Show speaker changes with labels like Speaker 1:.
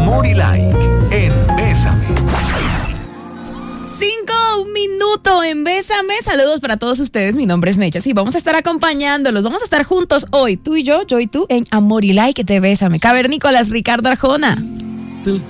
Speaker 1: Amor y Like en Bésame.
Speaker 2: 5 minutos en Bésame. Saludos para todos ustedes. Mi nombre es Mecha. Sí, vamos a estar acompañándolos. Vamos a estar juntos hoy, tú y yo y tú, en Amor y Like de Bésame. Cavernícolas, Ricardo Arjona.
Speaker 3: Tú